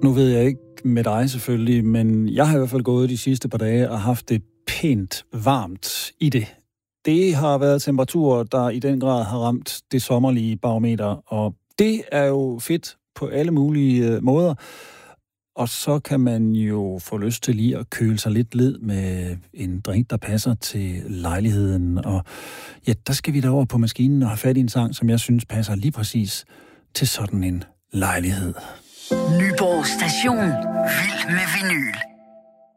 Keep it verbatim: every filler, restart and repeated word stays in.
Nu ved jeg ikke med dig selvfølgelig, men jeg har i hvert fald gået de sidste par dage og haft det pænt varmt i det. Det har været temperaturer, der i den grad har ramt det sommerlige barometer, og det er jo fedt på alle mulige måder. Og så kan man jo få lyst til lige at køle sig lidt led med en drink, der passer til lejligheden. Og ja, der skal vi da over på maskinen og have fat i en sang, som jeg synes passer lige præcis til sådan en lejlighed. Nyborg Station. Vild med vinyl.